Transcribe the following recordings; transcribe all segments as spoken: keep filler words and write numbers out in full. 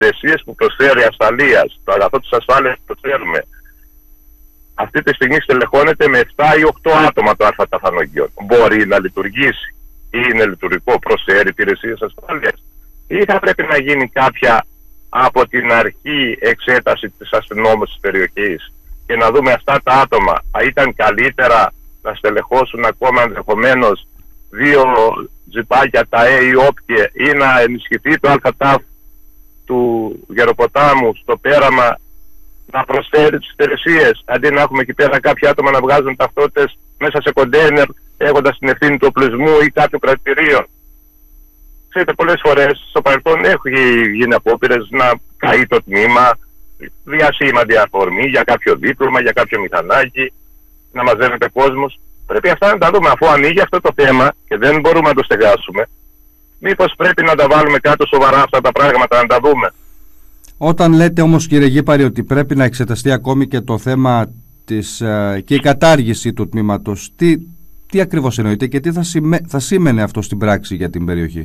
υπηρεσίες που προσφέρει ασφαλείας, το αγαθό της ασφάλειας που προσφέρουμε, αυτή τη στιγμή στελεχώνεται με επτά ή οκτώ άτομα το ΑΤΑΦΑΝΟΓΙΟ. Μπορεί να λειτουργήσει ή είναι λειτουργικό, προσφέρει υπηρεσίες ασφάλειας, ή θα πρέπει να γίνει κάποια από την αρχή εξέταση της αστυνόμευσης της περιοχής και να δούμε αυτά τα άτομα θα ήταν καλύτερα να στελεχώσουν ακόμα ενδεχομένως δύο τζιπάκια τα ΕΕ ή όποιε, ή να ενισχυθεί το ΑΤΑΦ του Γεροποτάμου στο πέραμα να προσφέρει τις υπηρεσίες, αντί να έχουμε εκεί πέρα κάποια άτομα να βγάζουν ταυτότητες μέσα σε κοντέινερ έχοντας την ευθύνη του οπλισμού ή κάποιο κρατηρίων. Ξέρετε, πολλές φορές στο παρελθόν έχουν γίνει απόπειρες να καεί το τμήμα, διασήμαντη αφορμή για κάποιο δίπλωμα, για κάποιο μηχανάκι, να μαζεύεται κόσμος. Πρέπει αυτά να τα δούμε, αφού ανοίγει αυτό το θέμα και δεν μπορούμε να το στεγάσουμε. Μήπως πρέπει να τα βάλουμε κάτω σοβαρά αυτά τα πράγματα, να τα δούμε. Όταν λέτε όμως, κύριε Γήπαρη, ότι πρέπει να εξεταστεί ακόμη και το θέμα της, ε, και η κατάργηση του τμήματος, τι, τι ακριβώς εννοείται και τι θα, σημαι, θα σήμαινε αυτό στην πράξη για την περιοχή?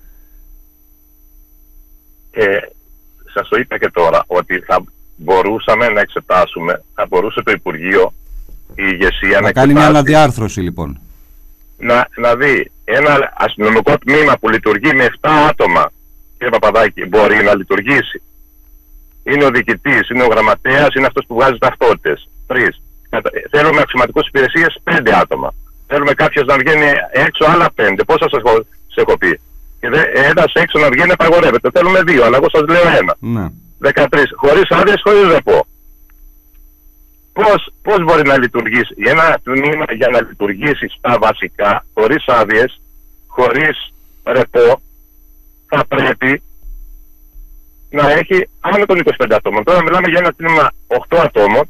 Ε, σας το είπα και τώρα, ότι θα μπορούσαμε να εξετάσουμε, θα μπορούσε το Υπουργείο, η ηγεσία να, να κάνει μια αναδιάρθρωση λοιπόν. Να, να δει ένα αστυνομικό τμήμα που λειτουργεί με επτά άτομα, κύριε Παπαδάκη, μπορεί να λειτουργήσει. Είναι ο διοικητής, είναι ο γραμματέας, είναι αυτός που βγάζει ταυτότητες. Τρεις. Θέλουμε αξιωματικούς υπηρεσίες, πέντε άτομα. Θέλουμε κάποιος να βγαίνει έξω, άλλα πέντε. Πόσα σας έχω, έχω πει? Και ένας έξω να βγαίνει απαγορεύεται. Θέλουμε δύο, αλλά εγώ σας λέω ένα. Ναι. δεκατρείς. Χωρίς άδειες, χωρίς ρεπό. Πώς, πώς μπορεί να λειτουργήσει ένα τμήμα για να λειτουργήσει στα βασικά, χωρίς άδειες, χωρίς ρεπό, θα πρέπει να έχει άνω των είκοσι πέντε ατόμων. Τώρα μιλάμε για ένα τμήμα οκτώ ατόμων,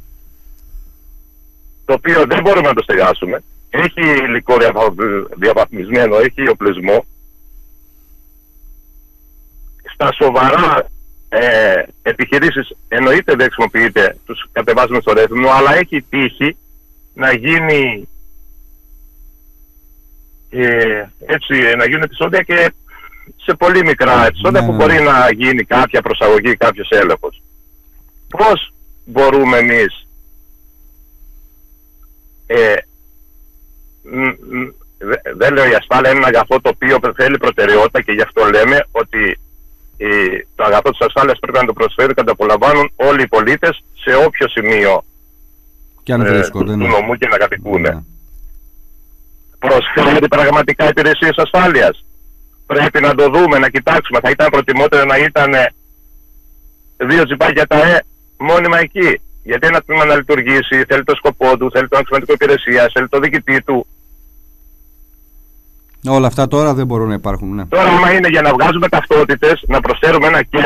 το οποίο δεν μπορούμε να το στεγάσουμε. Έχει υλικό διαβαθμισμένο, έχει οπλισμό. Στα σοβαρά ε, επιχειρήσεις εννοείται δεν χρησιμοποιείται, τους κατεβάζουμε στο ρεύμα, αλλά έχει τύχη να γίνει ε, έτσι, να γίνουν επεισόδια και σε πολύ μικρά επεισόδια ναι, που μπορεί ναι. να γίνει κάποια προσαγωγή, κάποιος έλεγχος. Πώς μπορούμε εμείς ε, δεν λέω η ασφάλεια είναι ένα αγαθό το οποίο θέλει προτεραιότητα και γι' αυτό λέμε ότι το αγαθό της ασφάλειας πρέπει να το προσφέρει και να το απολαμβάνουν όλοι οι πολίτες σε όποιο σημείο και αν ε, του, του νομού και να κατοικούν. Ναι. Προσφέρει πραγματικά υπηρεσίες ασφάλειας. Πρέπει να το δούμε, να κοιτάξουμε. Θα ήταν προτιμότερο να ήταν δύο τζιπάκια τα ΕΕ μόνιμα εκεί. Γιατί ένα τμήμα να λειτουργήσει, θέλει το σκοπό του, θέλει το αξιωματικό υπηρεσία, θέλει το διοικητή του. Όλα αυτά τώρα δεν μπορούν να υπάρχουν. Ναι. Τώρα, άμα είναι για να βγάζουμε ταυτότητες, να προσφέρουμε ένα κεκ,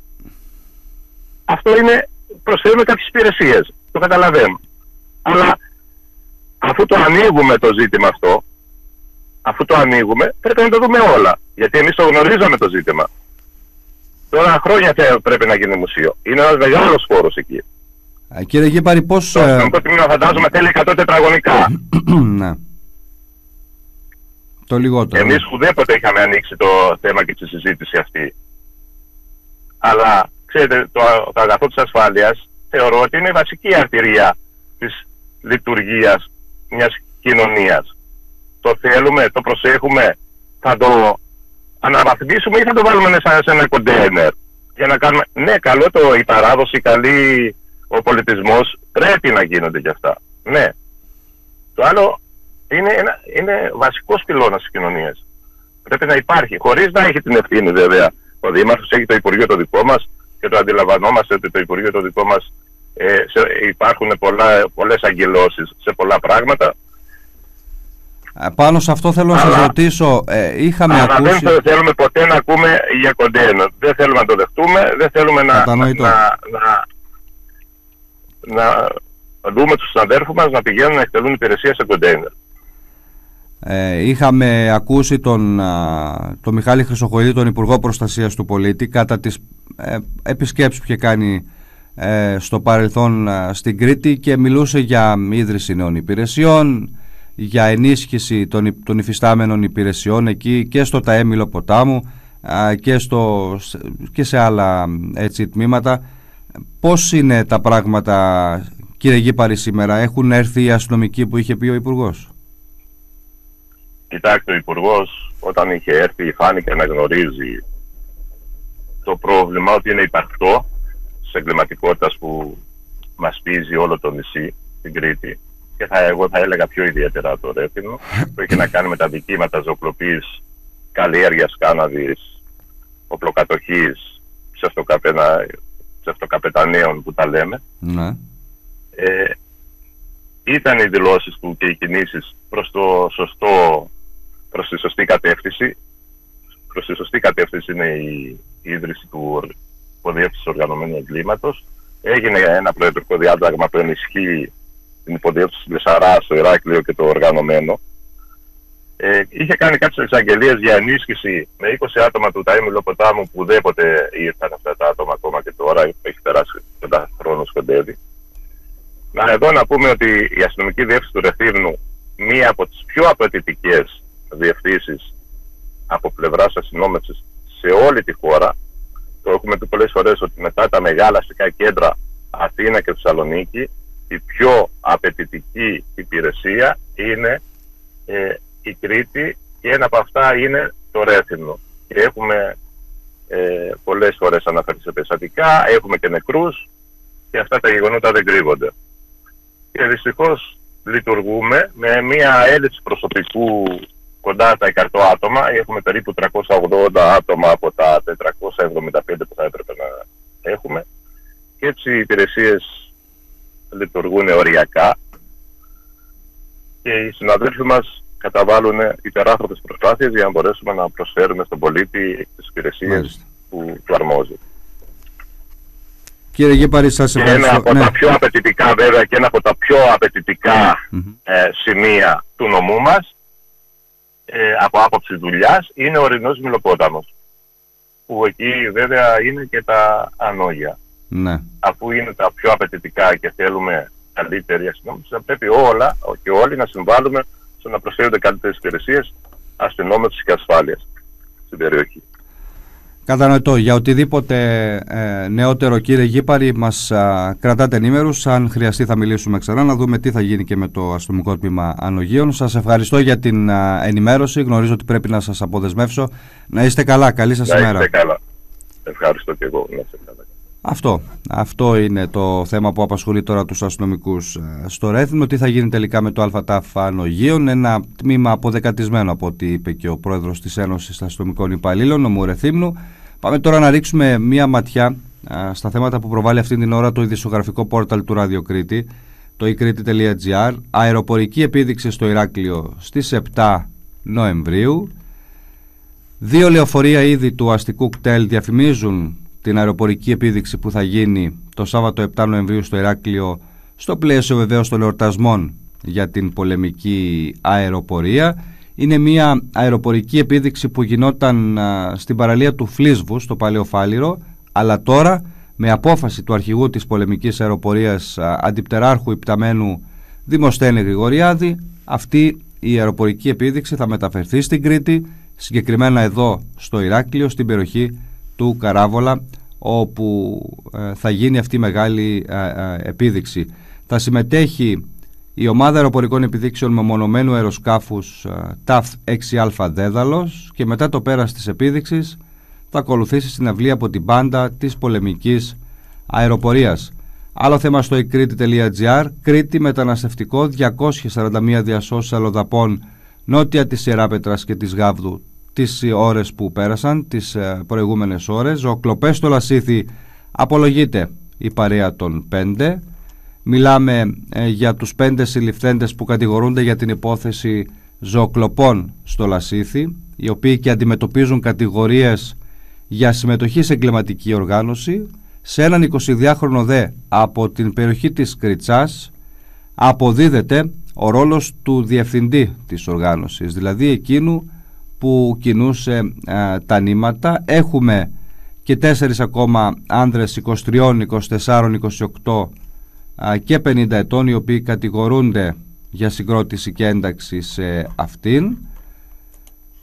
αυτό είναι, προσφέρουμε κάποιες υπηρεσίες. Το καταλαβαίνω. Αλλά αφού το ανοίγουμε το ζήτημα αυτό, αφού το ανοίγουμε, πρέπει να το δούμε όλα. Γιατί εμείς το γνωρίζαμε το ζήτημα. Τώρα χρόνια πρέπει να γίνει μουσείο. Είναι ένας μεγάλος χώρος εκεί. Α, κύριε Γήπαρη, πώς... Το αστυνομικό τμήμα φαντάζομαι θέλει εκατό τετραγωνικά. Ναι. Το λιγότερο. Εμείς ουδέποτε είχαμε ανοίξει το θέμα και τη συζήτηση αυτή. Αλλά, ξέρετε, το, το αγαθό της ασφάλειας θεωρώ ότι είναι η βασική αρτηρία της λειτουργίας μιας κοινωνίας. Το θέλουμε, το προσέχουμε, θα το αναβαθμίσουμε ή θα το βάλουμε μέσα σε ένα κοντέινερ. Για να κάνουμε, ναι, καλό το, η παράδοση, καλή, ο πολιτισμός, πρέπει να γίνονται κι αυτά. Ναι. Το άλλο είναι, ένα, είναι βασικός πυλώνας της κοινωνίας. Πρέπει να υπάρχει, χωρίς να έχει την ευθύνη βέβαια. Ο Δήμαρχος έχει το Υπουργείο το δικό μας και το αντιλαμβανόμαστε ότι το Υπουργείο το δικό μας ε, σε, υπάρχουν πολλά, πολλές αγγελώσεις σε πολλά πράγματα. Πάνω σε αυτό θέλω να σας ρωτήσω, ε, είχαμε αλλά ακούσει... δεν θέλουμε ποτέ να ακούμε για κοντέινερ. Δεν θέλουμε να το δεχτούμε, δεν θέλουμε να, να, να, να, να δούμε τους συναδέρφους μας να πηγαίνουν να εκτελούν υπηρεσία σε κοντέινερ. Ε, είχαμε ακούσει τον, τον Μιχάλη Χρυσοχοϊδή, τον Υπουργό Προστασίας του Πολίτη, κατά τις ε, επισκέψεις που είχε κάνει ε, στο παρελθόν ε, στην Κρήτη, και μιλούσε για ίδρυση νέων υπηρεσιών, για ενίσχυση των, των υφιστάμενων υπηρεσιών εκεί και στο ΤΑΕ Μήλο Ποτάμου. και, στο, και σε άλλα έτσι, τμήματα. Πώς είναι τα πράγματα, κύριε Γήπαρη, σήμερα? Έχουν έρθει οι αστυνομικοί που είχε πει ο Υπουργός? Κοιτάξτε, ο Υπουργός όταν είχε έρθει φάνηκε να γνωρίζει το πρόβλημα, ότι είναι υπαρκτό της εγκληματικότητας που μαστίζει όλο το νησί, την Κρήτη, και θα, εγώ θα έλεγα πιο ιδιαίτερα το Ρέθυμνο, που έχει να κάνει με τα δικήματα ζωοκλοπής, καλλιέργειας κάναβης, οπλοκατοχής, ψευτοκαπετανίων που τα λέμε. Ναι. Ε, ήταν οι δηλώσεις του και οι κινήσεις προς το σωστό, προς τη σωστή κατεύθυνση. Προς τη σωστή κατεύθυνση είναι η, η ίδρυση του υποδιεύθυνσης οργανωμένου εγκλήματος. Έγινε ένα προεδρικό διάταγμα που ενισχύει την υποδιεύθυνση της Λεσσαράς, το Ηράκλειο και το οργανωμένο. Ε, είχε κάνει κάποιες εξαγγελίες για ενίσχυση με είκοσι άτομα του Ταΐμιλο Ποτάμου, που ουδέποτε ήρθαν αυτά τα άτομα ακόμα και τώρα, έχει περάσει πέντε χρόνους κοντεύει. Να εδώ να πούμε ότι η αστυνομική διεύθυνση του Ρεθύμνου, μία από τις πιο απαιτητικές διευθύνσεις από πλευράς αστυνόμευσης σε όλη τη χώρα. Το έχουμε πει πολλές φορές ότι μετά τα μεγάλα αστικά κέντρα Αθήνα και Θεσσαλονίκη, η πιο απαιτητική υπηρεσία είναι ε, η Κρήτη, και ένα από αυτά είναι το Ρέθυμνο. Και έχουμε ε, πολλές φορές αναφερθεί σε περιστατικά, έχουμε και νεκρούς, και αυτά τα γεγονότα δεν κρύβονται. Και δυστυχώς λειτουργούμε με μια έλλειψη προσωπικού κοντά στα εκατό άτομα. Έχουμε περίπου τριακόσια ογδόντα άτομα από τα τετρακόσια εβδομήντα πέντε που θα έπρεπε να έχουμε. Και έτσι οι υπηρεσίες λειτουργούν οριακά και οι συναδέλφοι μας καταβάλουν υπεράνθρωπες προσπάθειες για να μπορέσουμε να προσφέρουμε στον πολίτη τις υπηρεσίες Μάλιστα. που του αρμόζει. Κύριε Γήπαρη, σας ευχαριστώ. Και ένα από ναι. τα πιο απαιτητικά, βέβαια, και ένα από τα πιο απαιτητικά mm-hmm. ε, σημεία του νομού μας, ε, από άποψη δουλειάς, είναι ο ορεινός Μυλοπόταμος. Που εκεί βέβαια είναι και τα ανώγια. Ναι. Αφού είναι τα πιο απαιτητικά και θέλουμε καλύτερη αστυνόμευση, θα πρέπει όλα και όλοι να συμβάλλουμε στο να προσφέρονται καλύτερες υπηρεσίες αστυνόμευσης και ασφάλειας στην περιοχή. Κατανοητό. Για οτιδήποτε ε, νεότερο, κύριε Γήπαρη, μας α, κρατάτε ενήμερους. Αν χρειαστεί θα μιλήσουμε ξανά, να δούμε τι θα γίνει και με το αστυνομικό τμήμα Ανογείων. Σας ευχαριστώ για την α, ενημέρωση. Γνωρίζω ότι πρέπει να σας αποδεσμεύσω. Να είστε καλά. Καλή σας ημέρα. Να είστε καλά. Ευχαριστώ και εγώ. Να είστε καλά. Αυτό, αυτό είναι το θέμα που απασχολεί τώρα τους αστυνομικούς στο Ρέθυμνο. Τι θα γίνει τελικά με το ΑΤΑΦ Ανογείων, ένα τμήμα αποδεκατισμένο από ό,τι είπε και ο πρόεδρος της Ένωσης Αστυνομικών Υπαλλήλων, νομού Ρεθύμνου. Πάμε τώρα να ρίξουμε μία ματιά α, στα θέματα που προβάλλει αυτή την ώρα το ειδησιογραφικό πόρταλ του Ράδιο Κρήτη, το e κρήτη τελεία gr. Αεροπορική επίδειξη στο Ηράκλειο στις επτά Νοεμβρίου. Δύο λεωφορεία είδη του αστικού κτέλ διαφημίζουν την αεροπορική επίδειξη που θα γίνει το Σάββατο επτά Νοεμβρίου στο Ηράκλειο, στο πλαίσιο βεβαίως των εορτασμών για την πολεμική αεροπορία. Είναι μια αεροπορική επίδειξη που γινόταν α, στην παραλία του Φλίσβου, στο Παλαιό Φάληρο, αλλά τώρα με απόφαση του αρχηγού της πολεμικής αεροπορίας α, αντιπτεράρχου υπταμένου Δημοσθένη Γρηγοριάδη, αυτή η αεροπορική επίδειξη θα μεταφερθεί στην Κρήτη, συγκεκριμένα εδώ στο Ηράκλειο, στην περιοχή του Καράβολα, όπου ε, θα γίνει αυτή η μεγάλη ε, ε, επίδειξη. Θα συμμετέχει η ομάδα αεροπορικών επιδείξεων μεμονωμένου αεροσκάφους ε, ΤΑΦ έξι Α Δέδαλος, και μετά το πέρας της επίδειξης θα ακολουθήσει συναυλία από την μπάντα της πολεμικής αεροπορίας. Άλλο θέμα στο e κρήτη τελεία gr. Κρήτη μεταναστευτικό, διακόσιες σαράντα μία διασώσεις αλλοδαπών νότια της Ιεράπετρας και της Γάβδου τις ώρες που πέρασαν, τις προηγούμενες ώρες. Ζωοκλοπές στο Λασίθι, απολογείται η παρέα των πέντε. Μιλάμε ε, για τους πέντε συλληφθέντες που κατηγορούνται για την υπόθεση ζωοκλοπών στο Λασίθι, οι οποίοι και αντιμετωπίζουν κατηγορίες για συμμετοχή σε εγκληματική οργάνωση. Σε έναν εικοσιδυάχρονο δε από την περιοχή της Κριτσάς αποδίδεται ο ρόλος του διευθυντή της οργάνωσης, δηλαδή εκείνου που κινούσε α, τα νήματα. Έχουμε και τέσσερις ακόμα άνδρες είκοσι τρία, είκοσι τέσσερα, είκοσι οκτώ α, και πενήντα ετών, οι οποίοι κατηγορούνται για συγκρότηση και ένταξη σε αυτήν.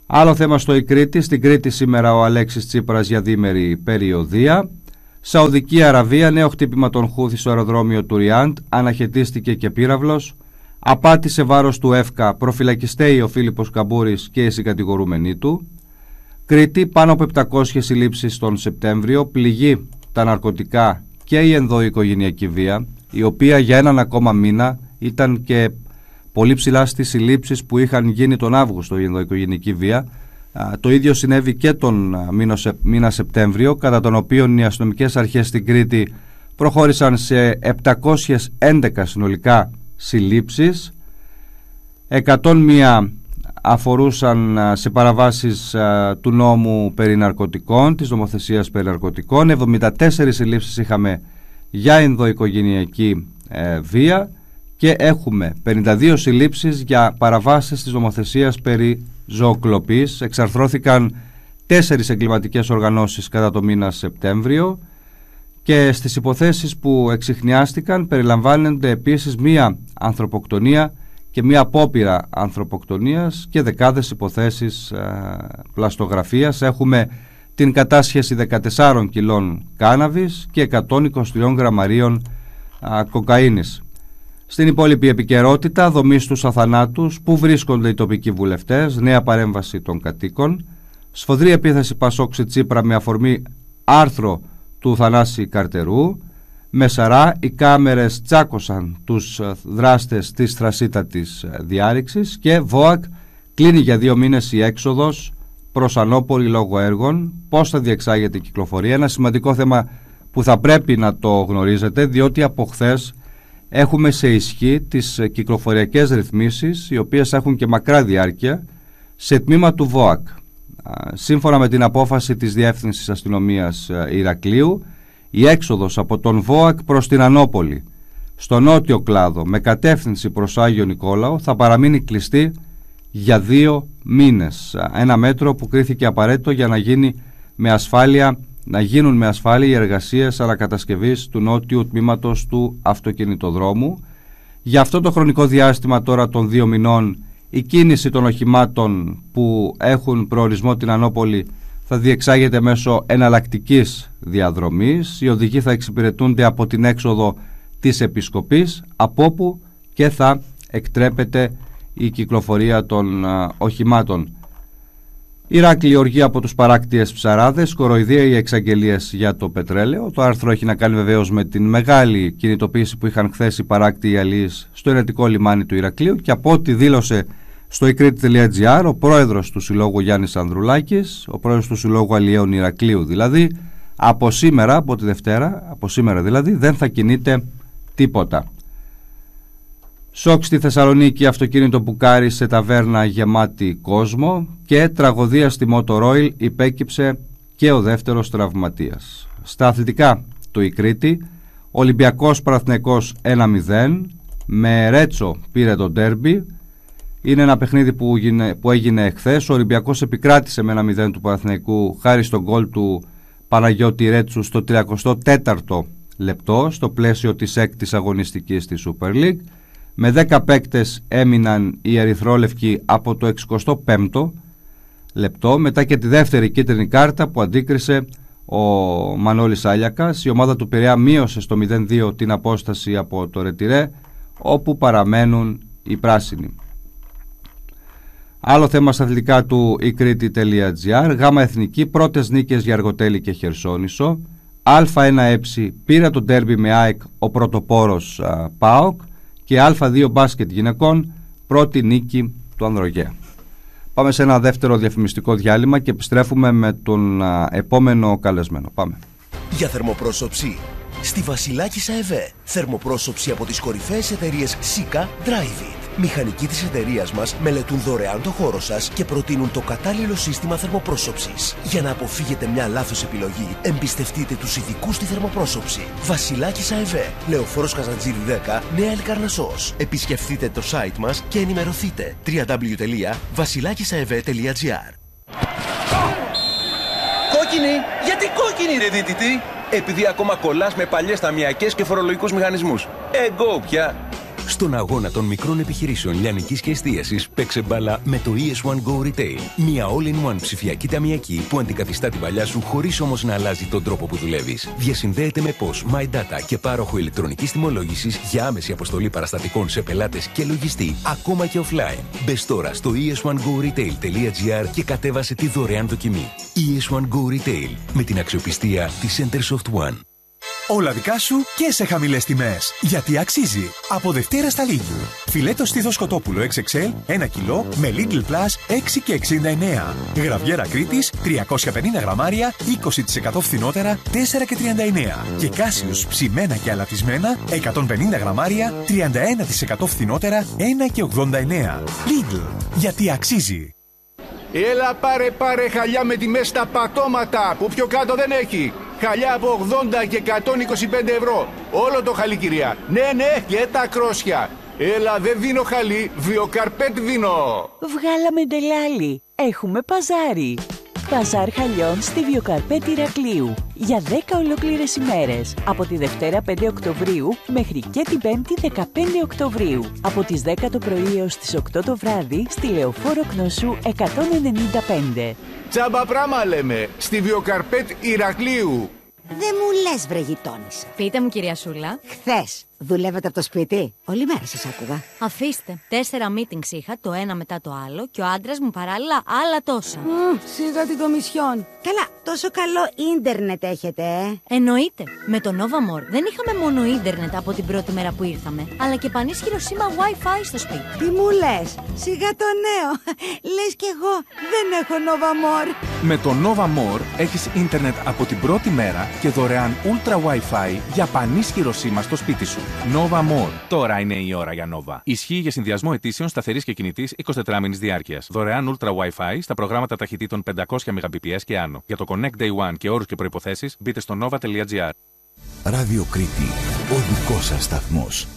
Άλλο θέμα στο η Κρήτη. Στην Κρήτη σήμερα ο Αλέξης Τσίπρας για διήμερη περιοδία. Σαουδική Αραβία, νέο χτύπημα των Χούθη στο αεροδρόμιο του Ριάντ, αναχαιτίστηκε και πύραυλος. Απάτη σε βάρος του ΕΦΚΑ, προφυλακιστέει ο Φίλιππος Καμπούρης και οι συγκατηγορούμενοι του. Κρήτη, πάνω από επτακόσιες συλλήψεις τον Σεπτέμβριο, πληγή τα ναρκωτικά και η ενδοοικογενειακή βία, η οποία για έναν ακόμα μήνα ήταν και πολύ ψηλά στις συλλήψεις που είχαν γίνει τον Αύγουστο η ενδοοικογενειακή βία. Το ίδιο συνέβη και τον μήνα Σεπτέμβριο, κατά τον οποίο οι αστυνομικές αρχές στην Κρήτη προχώρησαν σε επτακόσιες έντεκα συνολικά συλλήψεις. εκατόν μία αφορούσαν σε παραβάσεις του νόμου περί ναρκωτικών, της νομοθεσίας περί ναρκωτικών. εβδομήντα τέσσερις συλλήψεις είχαμε για ενδοοικογενειακή βία και έχουμε πενήντα δύο συλλήψεις για παραβάσεις της νομοθεσίας περί ζωοκλοπής. Εξαρθρώθηκαν τέσσερις εγκληματικές οργανώσεις κατά το μήνα Σεπτέμβριο και στις υποθέσεις που εξιχνιάστηκαν περιλαμβάνονται επίσης μία ανθρωποκτονία και μία απόπειρα ανθρωποκτονίας και δεκάδες υποθέσεις α, πλαστογραφίας. Έχουμε την κατάσχεση δεκατεσσάρων κιλών κάναβης και εκατόν είκοσι τρία γραμμαρίων α, κοκαίνης. Στην υπόλοιπη επικαιρότητα, δομή στους αθανάτους, που βρίσκονται οι τοπικοί βουλευτές, νέα παρέμβαση των κατοίκων, σφοδρή επίθεση Πασόξη Τσίπρα με αφορμή άρθρο του Θανάση Καρτερού, Μεσαρά, οι κάμερες τσάκωσαν τους δράστες της θρασίτατης διάρρηξης και ΒΟΑΚ, κλείνει για δύο μήνες η έξοδος προς Ανώπολη λόγω έργων. Πώς θα διεξάγεται η κυκλοφορία, ένα σημαντικό θέμα που θα πρέπει να το γνωρίζετε, διότι από χθες έχουμε σε ισχύ τις κυκλοφοριακές ρυθμίσεις, οι οποίες έχουν και μακρά διάρκεια, σε τμήμα του ΒΟΑΚ. Σύμφωνα με την απόφαση της Διεύθυνσης Αστυνομίας Ηρακλείου, η έξοδος από τον ΒΟΑΚ προς την Ανώπολη, στο νότιο κλάδο με κατεύθυνση προς Άγιο Νικόλαο, θα παραμείνει κλειστή για δύο μήνες. Ένα μέτρο που κρίθηκε απαραίτητο για να γίνει με ασφάλεια να γίνουν με ασφάλεια οι εργασίες ανακατασκευής του νότιου τμήματος του αυτοκινητοδρόμου. Για αυτό το χρονικό διάστημα τώρα των δύο μηνών, η κίνηση των οχημάτων που έχουν προορισμό την Ανώπολη θα διεξάγεται μέσω εναλλακτικής διαδρομής. Οι οδηγοί θα εξυπηρετούνται από την έξοδο της Επισκοπής, από όπου και θα εκτρέπεται η κυκλοφορία των α, οχημάτων. Ηράκλειο, οργή από τους παράκτιες ψαράδες, κοροϊδία οι εξαγγελίες για το πετρέλαιο. Το άρθρο έχει να κάνει βεβαίως με την μεγάλη κινητοποίηση που είχαν χθες οι παράκτιοι αλλοίς στο Ειρηνικό λιμάνι του Ηρακλείου, και από ό,τι δήλωσε στο ικρήτη τελεία τζι άρ ο πρόεδρος του Συλλόγου Γιάννης Ανδρουλάκης, ο πρόεδρος του Συλλόγου Αλλιέων Ηρακλείου δηλαδή, από σήμερα, από τη Δευτέρα, από σήμερα δηλαδή, δεν θα κινείται τίποτα. Σοκ στη Θεσσαλονίκη, αυτοκίνητο μπουκάρι σε ταβέρνα γεμάτη κόσμο, και τραγωδία στη Μότορόιλ, υπέκυψε και ο δεύτερος τραυματίας. Στα αθλητικά του η Κρήτη, Ολυμπιακός Παναθηναϊκός ένα μηδέν, με Ρέτσο πήρε το ντέρμπι. Είναι ένα παιχνίδι που, γίνε, που έγινε εχθές. Ο Ολυμπιακός επικράτησε με ένα μηδέν του Παναθηναϊκού χάρη στον γκολ του Παναγιώτη Ρέτσου στο τριακοστό τέταρτο λεπτό, στο πλαίσιο της έκτης αγωνιστικής της Super League. Με δέκα παίκτες έμειναν οι ερυθρόλευκοι από το εξηκοστό πέμπτο λεπτό, μετά και τη δεύτερη κίτρινη κάρτα που αντίκρισε ο Μανώλης Άλιακας. Η ομάδα του Πειραιά μείωσε στο μηδέν δύο την απόσταση από το Ρετυρέ, όπου παραμένουν οι πράσινοι. Άλλο θέμα στα αθλητικά του η κρήτη τελεία τζι άρ. Γάμα Εθνική, πρώτες νίκες για Αργοτέλη και Χερσόνησο. Α ένα Έψι πήρε το ντέρμπι με ΑΕΚ ο πρωτοπόρος α, ΠΑΟΚ. Και Α δύο μπάσκετ γυναικών, πρώτη νίκη του Ανδρογέα. Πάμε σε ένα δεύτερο διαφημιστικό διάλειμμα και επιστρέφουμε με τον α, επόμενο καλεσμένο. Πάμε. Για θερμοπρόσωψη στη Βασιλάκισσα ΕΒΕ. Θερμοπρόσωψη από τις κορυφαίες εταιρείες Σίκα, Drive It. Μηχανικοί της εταιρείας μας μελετούν δωρεάν το χώρο σας και προτείνουν το κατάλληλο σύστημα θερμοπρόσωψης. Για να αποφύγετε μια λάθος επιλογή, εμπιστευτείτε τους ειδικούς στη θερμοπρόσωψη. Βασιλάκισσα ΕΒΕ, Λεωφόρος Καζαντζίδη δέκα, Νέα Ελκαρνασσός. Επισκεφτείτε το site μας και ενημερωθείτε. double-u double-u double-u τελεία βασιλάκισσα ε βε τελεία τζι άρ. Κόκκινη! Γιατί κόκκινη ρε δίτητη? Επειδή ακόμα κολλάς με παλιές ταμιακές και φορολογικούς μηχανισμούς. Εγκώ πια! Στον αγώνα των μικρών επιχειρήσεων λιανικής και εστίασης, παίξε μπάλα με το ι ες βαν Go Retail. Μια all-in-one ψηφιακή ταμιακή που αντικαθιστά την παλιά σου χωρίς όμως να αλλάζει τον τρόπο που δουλεύεις. Διασυνδέεται με P O S, MyData και πάροχο ηλεκτρονικής τιμολόγησης για άμεση αποστολή παραστατικών σε πελάτες και λογιστή, ακόμα και offline. Μπες τώρα στο ι ες βαν go retail τελεία τζι άρ και κατέβασε τη δωρεάν δοκιμή. ι ες βαν Go Retail, με την αξιοπιστία της Centersoft One. Όλα δικά σου και σε χαμηλές τιμές. Γιατί αξίζει. Από Δευτέρα στα Lidl. Φιλέτο στήθος σκοτόπουλο εξ εξ ελ ένα κιλό με Lidl Plus έξι και εξήντα εννέα. Γραβιέρα Κρήτης τριακόσια πενήντα γραμμάρια είκοσι τοις εκατό φθηνότερα τέσσερα και τριάντα εννέα. Και Κάσιους ψημένα και αλατισμένα εκατόν πενήντα γραμμάρια τριάντα ένα τοις εκατό φθηνότερα ένα και ογδόντα εννέα. Lidl. Γιατί αξίζει. Έλα πάρε πάρε χαλιά με τιμές στα πατώματα που πιο κάτω δεν έχει. Χαλιά από ογδόντα και εκατόν είκοσι πέντε ευρώ. Όλο το χαλί, κυρία. Ναι, ναι, και τα κρόσια. Έλα, δεν δίνω χαλί, βιοκαρπέτ δίνω. Βγάλαμε ντελάλι. Έχουμε παζάρι. Παζάρ χαλιών στη Βιοκαρπέτ Ηρακλείου. Για δέκα ολόκληρες ημέρες. Από τη Δευτέρα πέντε Οκτωβρίου μέχρι και την Πέμπτη δεκαπέντε Οκτωβρίου. Από τις δέκα το πρωί έως τις οκτώ το βράδυ στη Λεωφόρο Κνωσού εκατόν ενενήντα πέντε. Τσάμπα πράμα λέμε, στη Βιοκαρπέτ Ηρακλείου. Δεν μου λες, βρε γειτόνισσα. Πείτε μου, κυρία Σούλα. Χθες δουλεύατε από το σπίτι. Όλη μέρα σας άκουγα. Αφήστε. Τέσσερα meetings είχα, το ένα μετά το άλλο, και ο άντρας μου παράλληλα άλλα τόσα. Mm, σιγά την κομισιόν. Καλά, τόσο καλό ίντερνετ έχετε, ε. Εννοείται. Με το Nova More δεν είχαμε μόνο ίντερνετ από την πρώτη μέρα που ήρθαμε, αλλά και πανίσχυρο σήμα Wi-Fi στο σπίτι. Τι μου λες, σιγά το νέο. Λες κι εγώ δεν έχω Nova More. Με το Nova More έχεις ίντερνετ από την πρώτη μέρα και δωρεάν Ultra Wi-Fi για πανίσχυρο σήμα στο σπίτι σου. Nova More. Τώρα είναι η ώρα για Nova. Ισχύει για συνδυασμό ετήσεων σταθερής και κινητής εικοσιτετράωρης διάρκειας. Δωρεάν Ultra Wi-Fi στα προγράμματα ταχυτήτων πεντακόσια Mbps και άνω. Για το Connect Day One και όρους και προϋποθέσεις μπείτε στο nova τελεία τζι άρ. Ράδιο Κρήτη. Ο δικός σας σταθμός.